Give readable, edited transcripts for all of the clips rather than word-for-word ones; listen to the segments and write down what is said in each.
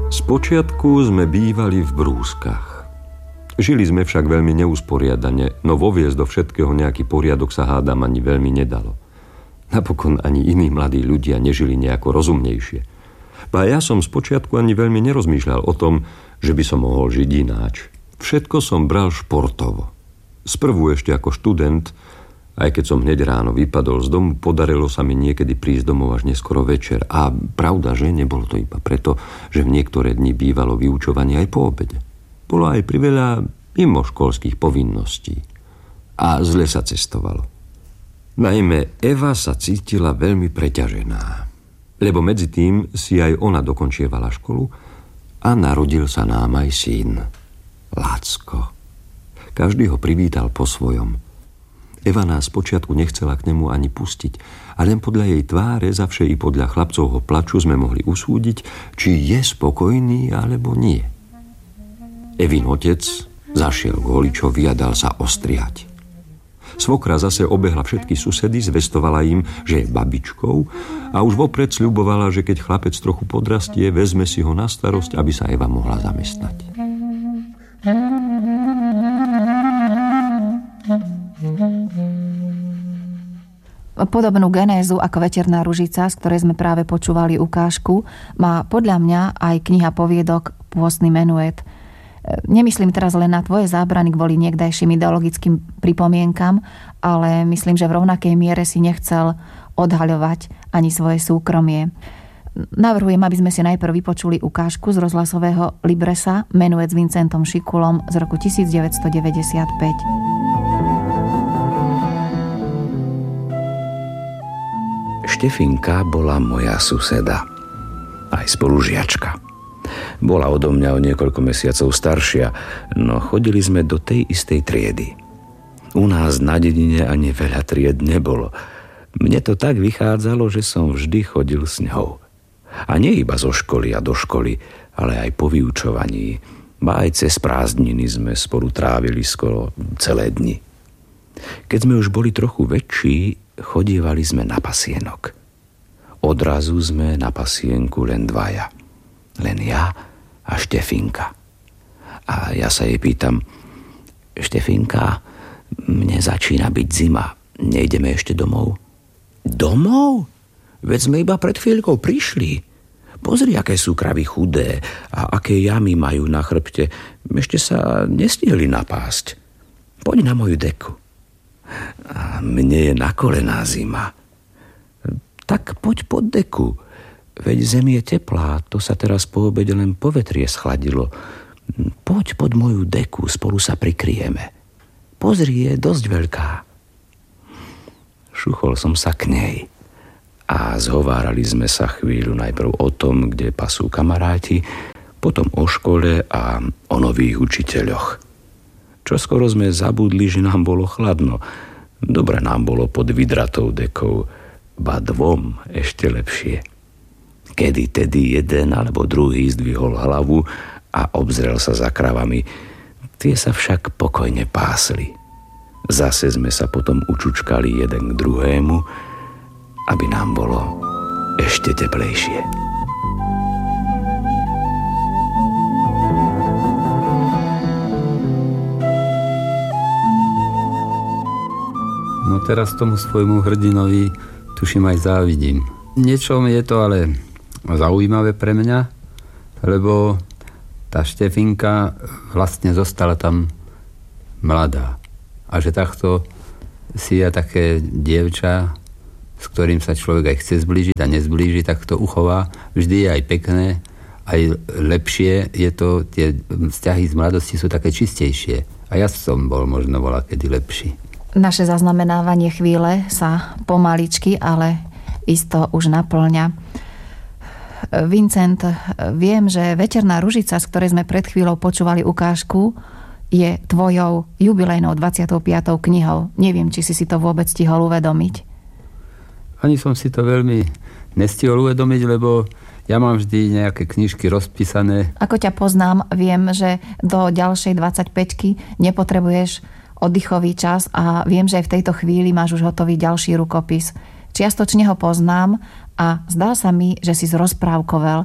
Spočiatku sme bývali v Brúskach. Žili sme však veľmi neusporiadane, no voviesť do všetkého nejaký poriadok sa hádam ani veľmi nedalo. Napokon ani iní mladí ľudia nežili nejako rozumnejšie. A ja som spočiatku ani veľmi nerozmýšľal o tom, že by som mohol žiť ináč. Všetko som bral športovo. Sprvu ešte ako študent, aj keď som hneď ráno vypadol z domu, podarilo sa mi niekedy prísť domov až neskoro večer. A pravda, že nebolo to iba preto, že v niektoré dni bývalo vyučovanie aj po obede. Bolo aj priveľa mimoškolských povinností. A zle sa cestovalo. Najmä Eva sa cítila veľmi preťažená, lebo medzi tým si aj ona dokončievala školu a narodil sa nám aj syn, Lacko. Každý ho privítal po svojom. Eva nás spočiatku nechcela k nemu ani pustiť, a len podľa jej tváre, zavše i podľa chlapcovho plaču sme mohli usúdiť, či je spokojný alebo nie. Evin otec zašiel k holičovi a dal sa ostrihať. Svokra zase obehla všetky susedy, zvestovala im, že je babičkou a už vopred sľubovala, že keď chlapec trochu podrastie, vezme si ho na starosť, aby sa Eva mohla zamestnať. Podobnú genézu ako Veterná ružica, z ktorej sme práve počúvali ukážku, má podľa mňa aj kniha poviedok Pôstny menuet. Nemyslím teraz len na tvoje zábrany kvôli niekdajším ideologickým pripomienkam, ale myslím, že v rovnakej miere si nechcel odhaľovať ani svoje súkromie. Navrhujem, aby sme si najprv vypočuli ukážku z rozhlasového Libresa Menuet s Vincentom Šikulom z roku 1995. Štefinka bola moja suseda, aj spolužiačka. Bola odo mňa o niekoľko mesiacov staršia, no chodili sme do tej istej triedy. U nás na dedine ani veľa tried nebolo. Mne to tak vychádzalo, že som vždy chodil s ňou. A nie iba zo školy a do školy, ale aj po vyučovaní. Ba aj cez prázdniny sme spolu trávili skoro celé dni. Keď sme už boli trochu väčší, chodívali sme na pasienok. Odrazu sme na pasienku len dvaja. Len ja a Štefinka. A ja sa jej pýtam: Štefinka, mne začína byť zima. Nejdeme ešte domov? Domov? Veď sme iba pred chvíľkou prišli. Pozri, aké sú kravy chudé a aké jamy majú na chrbte. Ešte sa nestihli napásť. Poď na moju deku. A mne je na kolená zima. Tak poď pod deku. Veď zem je teplá, to sa teraz po obede len povetrie schladilo. Poď pod moju deku, spolu sa prikryjeme. Pozri, je dosť veľká. Šuchol som sa k nej a zhovárali sme sa chvíľu najprv o tom, kde pasú kamaráti, potom o škole a o nových učiteľoch. Čoskoro sme zabudli, že nám bolo chladno. Dobre nám bolo pod vydratou dekou, ba dvom ešte lepšie. Kedy tedy jeden alebo druhý zdvihol hlavu a obzrel sa za kravami. Tie sa však pokojne pásli. Zase sme sa potom učučkali jeden k druhému, aby nám bolo ešte teplejšie. No teraz tomu svojmu hrdinovi tuším aj závidím. Niečom je to ale zaujímavé pre mňa, lebo tá Štefinka vlastne zostala tam mladá. A že takto si ja také dievča, s ktorým sa človek aj chce zblížiť a nezblíži, tak to uchová. Vždy je aj pekné, aj lepšie je to, tie vzťahy z mladosti sú také čistejšie. A ja som bol možno kedy lepší. Naše zaznamenávanie chvíle sa pomaličky, ale isto už naplňa. Vincent, viem, že Veterná ružica, z ktorej sme pred chvíľou počúvali ukážku, je tvojou jubilejnou 25. knihou. Neviem, či si to vôbec stihol uvedomiť. Ani som si to veľmi nestihol uvedomiť, lebo ja mám vždy nejaké knižky rozpísané. Ako ťa poznám, viem, že do ďalšej 25-ky nepotrebuješ oddychový čas a viem, že aj v tejto chvíli máš už hotový ďalší rukopis. Čiastočne ho poznám a zdá sa mi, že si zrozprávkovel.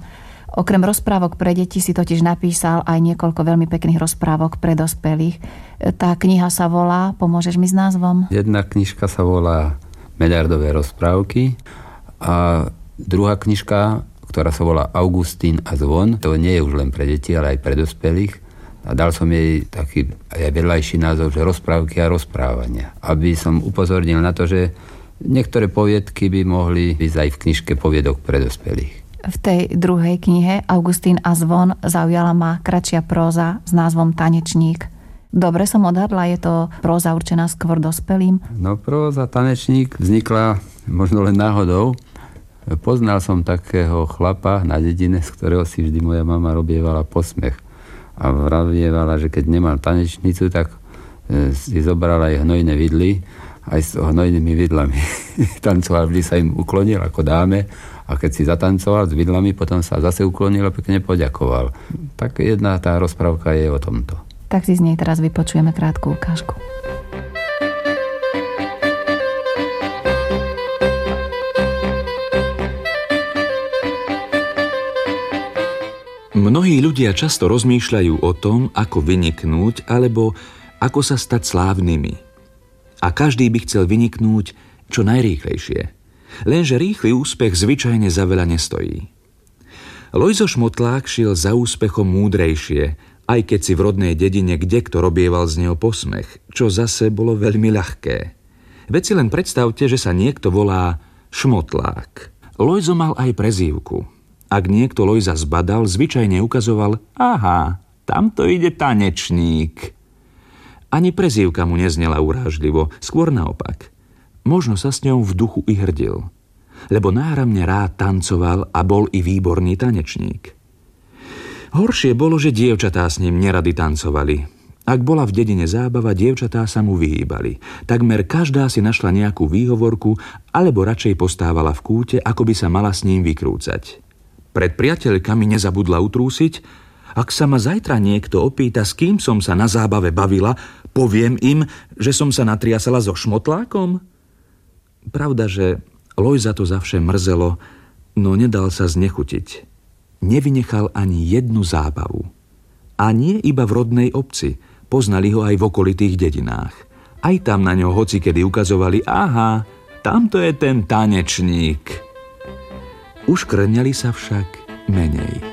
Okrem rozprávok pre deti si totiž napísal aj niekoľko veľmi pekných rozprávok pre dospelých. Tá kniha sa volá, pomôžeš mi s názvom? Jedna knižka sa volá Medardové rozprávky a druhá knižka, ktorá sa volá Augustín a zvon, to nie je už len pre deti, ale aj pre dospelých. A dal som jej taký aj vedľajší názov, že rozprávky a rozprávania. Aby som upozornil na to, že niektoré poviedky by mohli ísť aj v knižke poviedok pre dospelých. V tej druhej knihe Augustín a zvon zaujala ma kratšia próza s názvom Tanečník. Dobre som odhadla, je to próza určená skôr dospelým? No próza Tanečník vznikla možno len náhodou. Poznal som takého chlapa na dedine, z ktorého si vždy moja mama robievala posmech. A vravievala, že keď nemal tanečnicu, tak si zobrala aj hnojné vidly, aj s hnojnými vidlami tancoval, vždy sa im uklonil ako dáme. A keď si zatancoval s vidlami, potom sa zase uklonil a pekne poďakoval. Tak jedna tá rozprávka je o tomto. Tak si z nej teraz vypočujeme krátku ukážku. Mnohí ľudia často rozmýšľajú o tom, ako vyniknúť alebo ako sa stať slávnymi. A každý by chcel vyniknúť čo najrýchlejšie. Lenže rýchly úspech zvyčajne za veľa nestojí. Lojzo Šmotlák šiel za úspechom múdrejšie, aj keď si v rodnej dedine kdekto robieval z neho posmech, čo zase bolo veľmi ľahké. Veď si len predstavte, že sa niekto volá Šmotlák. Lojzo mal aj prezývku. Ak niekto Lojza zbadal, zvyčajne ukazoval: aha, tamto ide tanečník. Ani prezývka mu neznela urážlivo, skôr naopak. Možno sa s ňou v duchu i hrdil, lebo náramne rád tancoval a bol i výborný tanečník. Horšie bolo, že dievčatá s ním nerady tancovali. Ak bola v dedine zábava, dievčatá sa mu vyhýbali. Takmer každá si našla nejakú výhovorku, alebo radšej postávala v kúte, ako by sa mala s ním vykrúcať. Pred priateľkami nezabudla utrúsiť: ak sa ma zajtra niekto opýta, s kým som sa na zábave bavila, poviem im, že som sa natriasala so Šmotlákom? Pravda, že Lojza to zavše mrzelo, no nedal sa znechutiť. Nevynechal ani jednu zábavu. A nie iba v rodnej obci, poznali ho aj v okolitých dedinách. Aj tam na ňo hocikedy ukazovali: aha, tamto je ten tanečník. Uškrňali sa však menej.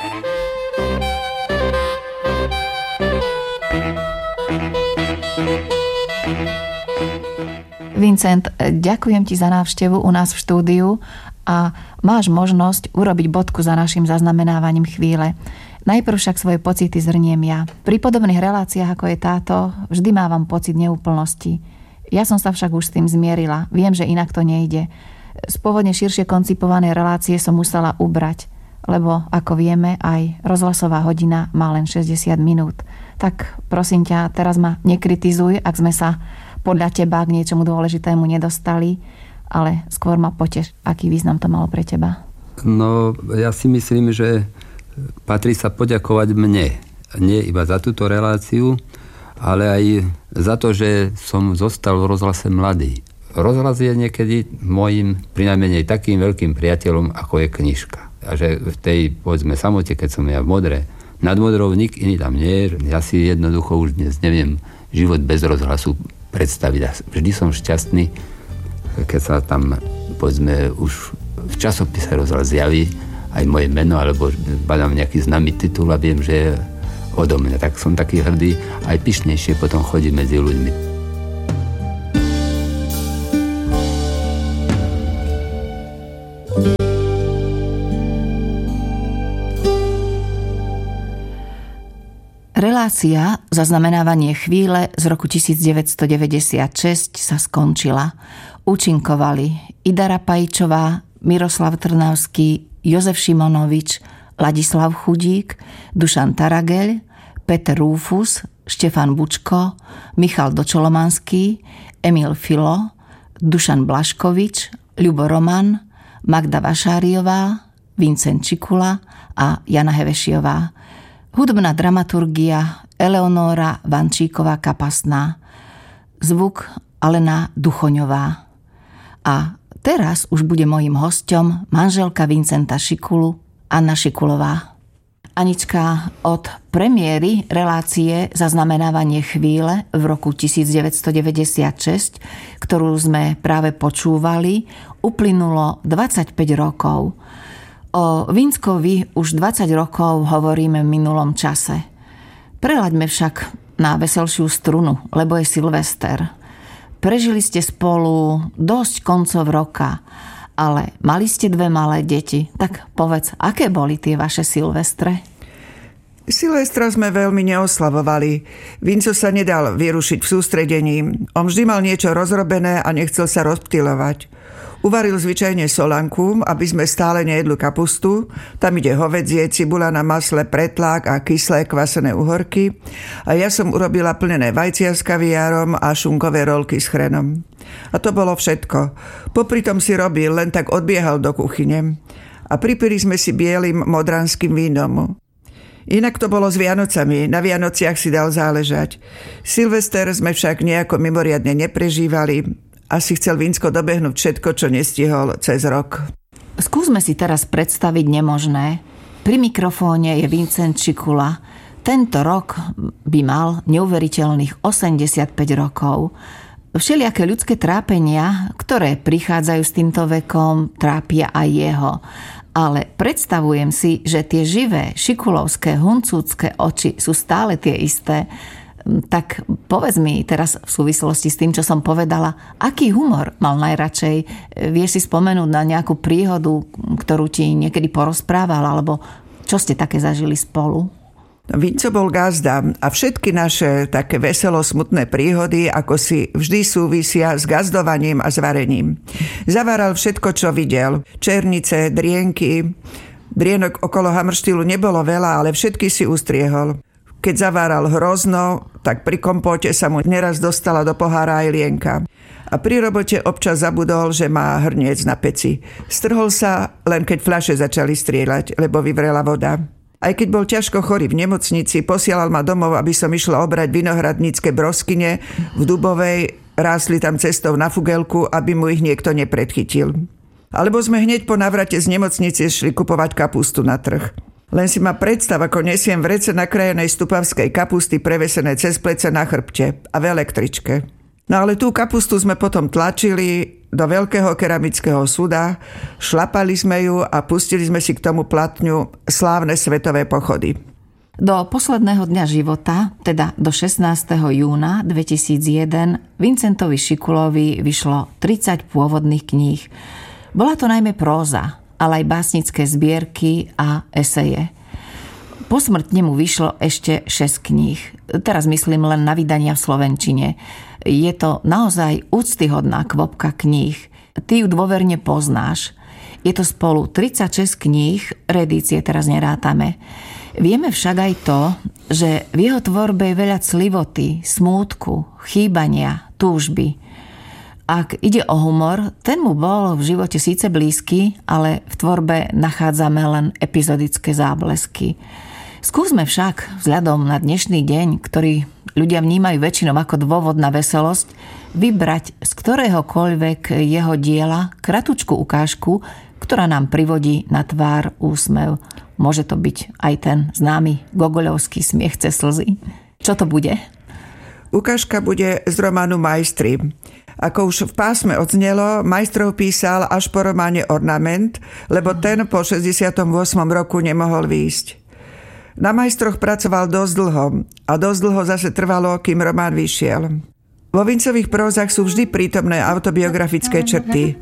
Vincent, ďakujem ti za návštevu u nás v štúdiu a máš možnosť urobiť bodku za našim zaznamenávaním chvíle. Najprv však svoje pocity zhrniem ja. Pri podobných reláciách, ako je táto, vždy mávam pocit neúplnosti. Ja som sa však už s tým zmierila. Viem, že inak to nejde. Z pôvodne širšie koncipované relácie som musela ubrať, lebo, ako vieme, aj rozhlasová hodina má len 60 minút. Tak prosím ťa, teraz ma nekritizuj, ak sme sa podľa teba k niečomu dôležitému nedostali, ale skôr ma poteš, aký význam to malo pre teba. No, ja si myslím, že patrí sa poďakovať mne. Nie iba za túto reláciu, ale aj za to, že som zostal v rozhlase mladý. Rozhlas je niekedy môjim prinajmenej takým veľkým priateľom, ako je knižka. A že v tej, povedzme, samote, keď som ja v Modre, nad Modrou nik iný tam nie je. Ja si jednoducho už dnes neviem život bez rozhlasu predstaviť. A vždy som šťastný, keď sa tam, povedzme, už v časopise rozhlas zjaví aj moje meno, alebo badám nejaký známy titul a viem, že je odo mňa. Tak som taký hrdý, aj pyšnejšie potom chodí medzi ľuďmi. Relácia Zaznamenávanie chvíle z roku 1996 sa skončila. Účinkovali Ida Rapajčová, Miroslav Trnavský, Jozef Šimonovič, Ladislav Chudík, Dušan Tarageľ, Peter Rúfus, Štefan Bučko, Michal Dočolomanský, Emil Filo, Dušan Blaškovič, Ľubo Roman, Magda Vašáriová, Vincent Čikula a Jana Hevešiová. Hudobná dramaturgia Eleonóra Vančíková-Kapasná. Zvuk Alena Duchoňová. A teraz už bude mojím hosťom manželka Vincenta Šikulu, Anna Šikulová. Anička, od premiéry relácie Zaznamenávanie chvíle v roku 1996, ktorú sme práve počúvali, uplynulo 25 rokov. O Vinckovi už 20 rokov hovoríme v minulom čase. Prelaďme však na veselšiu strunu, lebo je Silvester. Prežili ste spolu dosť koncov roka, ale mali ste 2 malé deti. Tak povedz, aké boli tie vaše Silvestre? Silvestra sme veľmi neoslavovali. Vinco sa nedal vyrušiť v sústredení. On vždy mal niečo rozrobené a nechcel sa rozptylovať. Uvaril zvyčajne solanku, aby sme stále nejedli kapustu. Tam ide hovädzie, cibula na masle, pretlák a kyslé kvasené uhorky. A ja som urobila plnené vajcia s kaviárom a šunkové rolky s chrenom. A to bolo všetko. Popri tom si robil, len tak odbiehal do kuchyne. A pripili sme si bielým modranským vínom. Inak to bolo s Vianocami. Na Vianociach si dal záležať. Silvester sme však nejako mimoriadne neprežívali. Asi chcel Vincko dobehnúť všetko, čo nestihol cez rok. Skúsme si teraz predstaviť nemožné. Pri mikrofóne je Vincent Šikula. Tento rok by mal neuveriteľných 85 rokov. Všelijaké ľudské trápenia, ktoré prichádzajú s týmto vekom, trápia aj jeho. Ale predstavujem si, že tie živé, šikulovské, huncúcké oči sú stále tie isté. Tak povedz mi teraz v súvislosti s tým, čo som povedala, aký humor mal najradšej? Vieš si spomenúť na nejakú príhodu, ktorú ti niekedy porozprával, alebo čo ste také zažili spolu? Vinco bol gazda a všetky naše také veselo-smutné príhody ako si vždy súvisia s gazdovaním a s varením. Zavaral všetko, čo videl. Černice, drienky. Drienok okolo hamrštilu nebolo veľa, ale všetky si ustriehol. Keď zaváral hrozno, tak pri kompóte sa mu neraz dostala do pohára aj lienka. A pri robote občas zabudol, že má hrniec na peci. Strhol sa, len keď fľaše začali strieľať, lebo vyvrela voda. Aj keď bol ťažko chorý v nemocnici, posielal ma domov, aby som išla obrať vinohradnícke broskyne v Dubovej, rásli tam cestou na Fugelku, aby mu ich niekto nepredchytil. Alebo sme hneď po navrate z nemocnice šli kupovať kapustu na trh. Len si ma predstav, ako nesiem vrece nakrájenej stupavskej kapusty prevesené cez plece na chrbte a v električke. No ale tú kapustu sme potom tlačili do veľkého keramického suda, šlapali sme ju a pustili sme si k tomu platňu slávne svetové pochody. Do posledného dňa života, teda do 16. júna 2001, Vincentovi Šikulovi vyšlo 30 pôvodných kníh. Bola to najmä próza, ale aj básnické zbierky a eseje. Posmrtne mu vyšlo ešte 6 kníh. Teraz myslím len na vydania v slovenčine. Je to naozaj úctyhodná kvopka kníh. Ty ju dôverne poznáš. Je to spolu 36 kníh, reedície teraz nerátame. Vieme však aj to, že v jeho tvorbe je veľa clivoty, smútku, chýbania, túžby. Ak ide o humor, ten mu bol v živote síce blízky, ale v tvorbe nachádzame len epizodické záblesky. Skúsme však, vzhľadom na dnešný deň, ktorý ľudia vnímajú väčšinou ako dôvod na veselosť, vybrať z ktoréhokoľvek jeho diela kratučku ukážku, ktorá nám privodí na tvár úsmev. Môže to byť aj ten známy gogoľovský smiech cez slzy. Čo to bude? Ukážka bude z románu Majstri. Ako už v pásme odznelo, Majstrov písal až po románe Ornament, lebo ten po 68. roku nemohol výjsť. Na Majstroch pracoval dosť dlho a dosť dlho zase trvalo, kým román vyšiel. Vo Vincových prózach sú vždy prítomné autobiografické črty.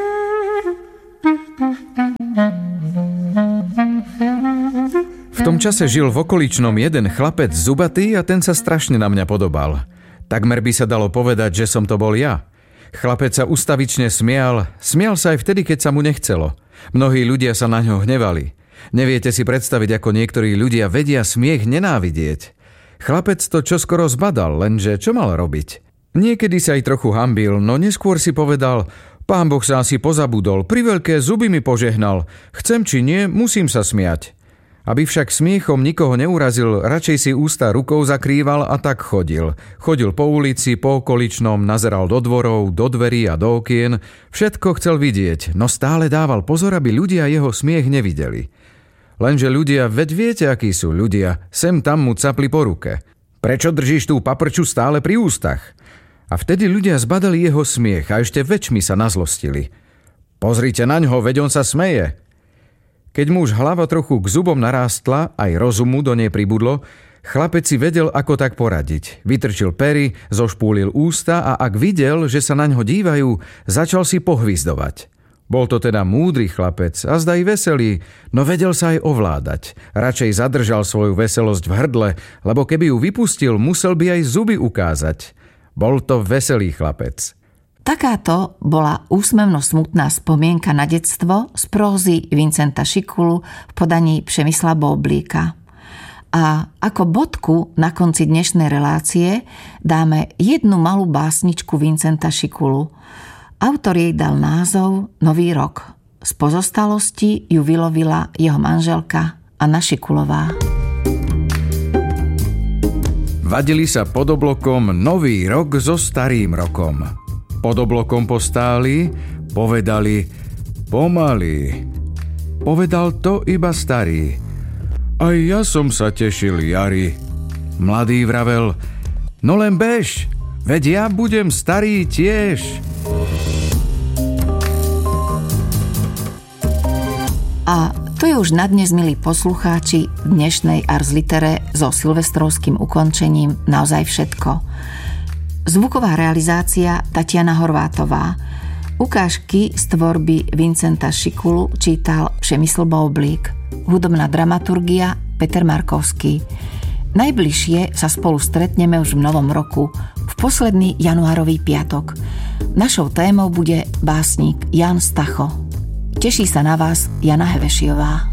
V tom čase žil v okoličnom jeden chlapec zubatý a ten sa strašne na mňa podobal. Takmer by sa dalo povedať, že som to bol ja. Chlapec sa ustavične smial sa aj vtedy, keď sa mu nechcelo. Mnohí ľudia sa na ňo hnevali. Neviete si predstaviť, ako niektorí ľudia vedia smiech nenávidieť. Chlapec to čoskoro zbadal, lenže čo mal robiť? Niekedy sa aj trochu hanbil, no neskôr si povedal: Pán Boh sa asi pozabudol, priveľké zuby mi požehnal. Chcem či nie, musím sa smiať. Aby však smiechom nikoho neurazil, radšej si ústa rukou zakrýval a tak chodil. Chodil po ulici, po okoličnom, nazeral do dvorov, do dverí a do okien. Všetko chcel vidieť, no stále dával pozor, aby ľudia jeho smiech nevideli. Lenže ľudia, veď viete, akí sú ľudia, sem tam mu capli po ruke. Prečo držíš tú paprču stále pri ústach? A vtedy ľudia zbadali jeho smiech a ešte väčšmi sa nazlostili. Pozrite na ňo, veď on sa smeje. Keď muž hlava trochu k zubom narástla, aj rozumu do nej pribudlo, chlapec si vedel, ako tak poradiť. Vytrčil pery, zošpúlil ústa a ak videl, že sa na ňo dívajú, začal si pohvizdovať. Bol to teda múdry chlapec a zdá i veselý, no vedel sa aj ovládať. Radšej zadržal svoju veselosť v hrdle, lebo keby ju vypustil, musel by aj zuby ukázať. Bol to veselý chlapec. Takáto bola úsmevno smutná spomienka na detstvo z prózy Vincenta Šikulu v podaní Přemysla Bóblíka. A ako bodku na konci dnešnej relácie dáme jednu malú básničku Vincenta Šikulu. Autor jej dal názov Nový rok. Z pozostalosti ju vylovila jeho manželka Anna Šikulová. Vadili sa pod oblokom Nový rok so starým rokom. Pod oblokom postáli, povedali pomaly. Povedal to iba starý. Aj ja som sa tešil jari. Mladý vravel, no len bež, veď ja budem starý tiež. A to je už na dnes, milí poslucháči, v dnešnej Ars Litere so silvestrovským ukončením naozaj všetko. Zvuková realizácia Tatiana Horvátová. Ukážky z tvorby Vincenta Šikulu čítal Přemysl Bóblík. Hudobná dramaturgia Peter Markovský. Najbližšie sa spolu stretneme už v novom roku, v posledný januárový piatok. Našou témou bude básnik Jan Stacho. Teší sa na vás Jana Hevešiová.